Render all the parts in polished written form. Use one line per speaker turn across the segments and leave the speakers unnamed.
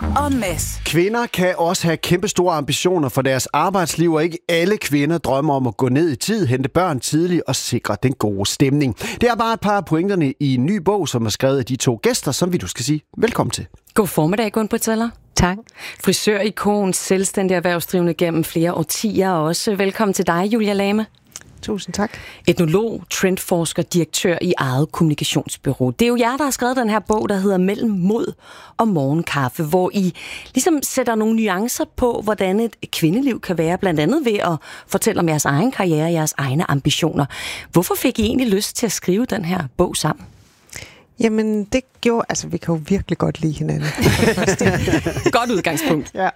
og Mads.
Kvinder kan også have kæmpestore ambitioner for deres arbejdsliv, og ikke alle kvinder drømmer om at gå ned i tid, hente børn tidligt og sikre den gode stemning. Det er bare et par af pointerne i en ny bog, som er skrevet af de to gæster, som vi du skal sige velkommen til.
God formiddag, Gunn-Britt Zeller.
Tak.
Frisør-ikon, selvstændig erhvervsdrivende gennem flere årtier, og også velkommen til dig, Julia Lame.
Tusind tak.
Etnolog, trendforsker, direktør i eget kommunikationsbureau. Det er jo jer, der har skrevet den her bog, der hedder Mellem mod og morgenkaffe, hvor I ligesom sætter nogle nuancer på, hvordan et kvindeliv kan være, blandt andet ved at fortælle om jeres egen karriere, jeres egne ambitioner. Hvorfor fik I egentlig lyst til at skrive den her bog sammen?
Jamen, det gjorde... Altså, vi kan jo virkelig godt lide hinanden.
Godt udgangspunkt.
Ja.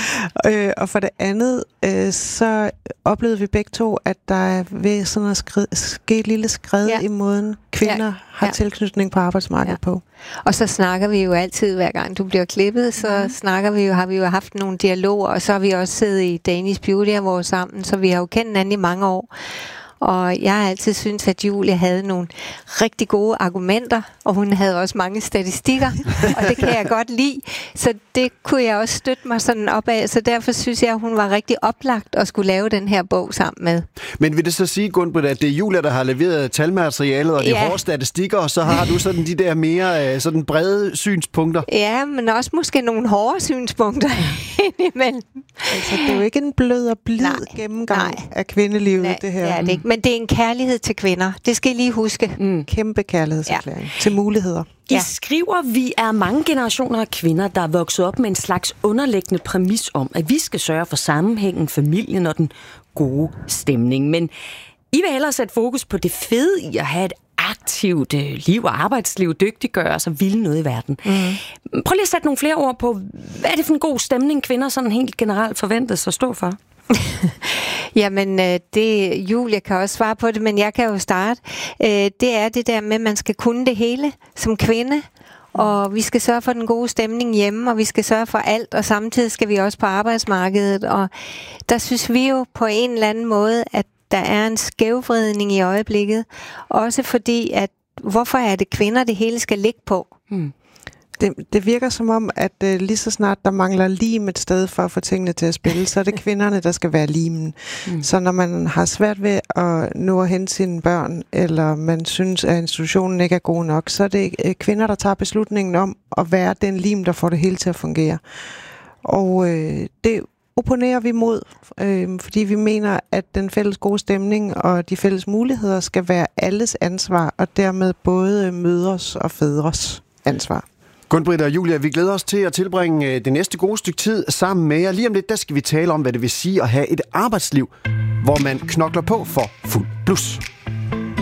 Og for det andet, så oplevede vi begge to, at der er ved sådan at ske et lille skred i måden, kvinder har tilknytning på arbejdsmarkedet på.
Og så snakker vi jo altid, hver gang du bliver klippet, så har vi jo haft nogle dialoger, og så har vi også siddet i Danish Beauty Awards sammen, så vi har jo kendt hinanden i mange år. Og jeg har altid syntes, at Julia havde nogle rigtig gode argumenter, og hun havde også mange statistikker, og det kan jeg godt lide. Så det kunne jeg også støtte mig sådan op af, så derfor synes jeg, at hun var rigtig oplagt at skulle lave den her bog sammen med.
Men vil det så sige, Gunn-Britt, at det er Julia, der har leveret talmaterialet og de hårde statistikker, og så har du sådan de der mere sådan brede synspunkter?
Ja, men også måske nogle hårde synspunkter indimellem.
Altså, det er jo ikke en blød og blid gennemgang af kvindelivet, det her.
Det er det ikke. Men det er en kærlighed til kvinder. Det skal I lige huske.
Kæmpe kærlighedserklæring til muligheder.
I skriver, vi er mange generationer af kvinder, der er vokset op med en slags underliggende præmis om, at vi skal sørge for sammenhængen, familien og den gode stemning. Men I vil hellere sætte fokus på det fede i at have et aktivt liv og arbejdsliv, dygtiggøre sig, ville noget i verden. Prøv lige at sætte nogle flere ord på, hvad er det for en god stemning, kvinder sådan helt generelt forventes at stå for?
Jamen, Julia kan også svare på det, men jeg kan jo starte. Det er det der med, at man skal kunne det hele som kvinde, og vi skal sørge for den gode stemning hjemme, og vi skal sørge for alt, og samtidig skal vi også på arbejdsmarkedet, og der synes vi jo på en eller anden måde, at der er en skævvridning i øjeblikket, også fordi, at hvorfor er det kvinder, det hele skal ligge på?
Det virker som om, at lige så snart der mangler lim et sted for at få tingene til at spille, så er det kvinderne, der skal være limen. Så når man har svært ved at nå at hente sine børn, eller man synes, at institutionen ikke er god nok, så er det kvinder, der tager beslutningen om at være den lim, der får det hele til at fungere. Og det opponerer vi mod, fordi vi mener, at den fælles gode stemning og de fælles muligheder skal være alles ansvar, og dermed både mødres og fædres ansvar.
Gunn-Britt og Julia, vi glæder os til at tilbringe det næste gode stykke tid sammen med jer. Lige om lidt, der skal vi tale om, hvad det vil sige at have et arbejdsliv, hvor man knokler på for fuld blus.